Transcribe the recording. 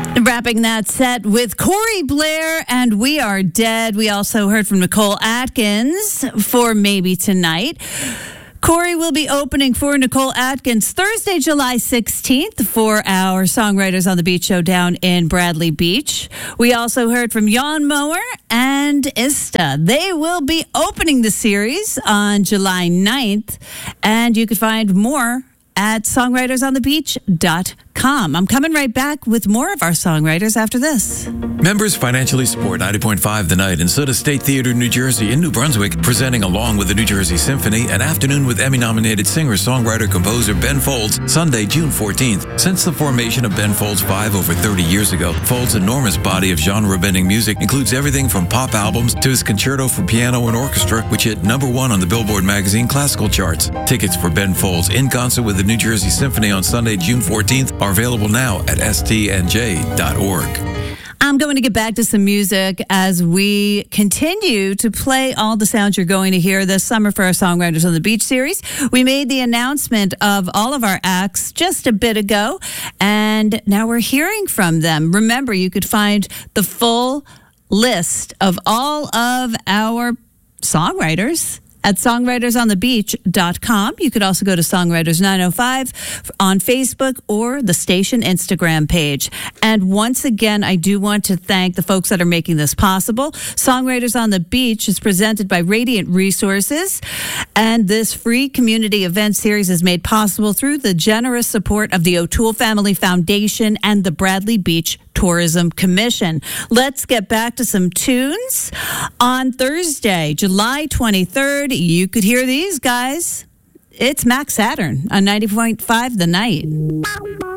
Wrapping that set with Corey Blair and We Are Dead. We also heard from Nicole Atkins for Maybe Tonight. Corey will be opening for Nicole Atkins Thursday, July 16th for our Songwriters on the Beach show down in Bradley Beach. We also heard from Jan Mower and Ista. They will be opening the series on July 9th, and you can find more at songwritersonthebeach.com. I'm coming right back with more of our songwriters after this. Members financially support 90.5 The Night and Soda State Theater, New Jersey in New Brunswick, presenting along with the New Jersey Symphony an afternoon with Emmy-nominated singer-songwriter-composer Ben Folds, Sunday, June 14th. Since the formation of Ben Folds 5 over 30 years ago, Folds' enormous body of genre-bending music includes everything from pop albums to his concerto for piano and orchestra, which hit #1 on the Billboard magazine classical charts. Tickets for Ben Folds in concert with the New Jersey Symphony on Sunday, June 14th are available now at stnj.org. I'm going to get back to some music as we continue to play all the sounds you're going to hear this summer for our Songwriters on the Beach series. We made the announcement of all of our acts just a bit ago, and now we're hearing from them. Remember, you could find the full list of all of our songwriters at songwritersonthebeach.com. You could also go to Songwriters 905 on Facebook or the station Instagram page. And once again, I do want to thank the folks that are making this possible. Songwriters on the Beach is presented by Radiant Resources, and this free community event series is made possible through the generous support of the O'Toole Family Foundation and the Bradley Beach Tourism Commission. Let's get back to some tunes. On Thursday, July 23rd, you could hear these guys. It's Max Saturn on 90.5 The Night.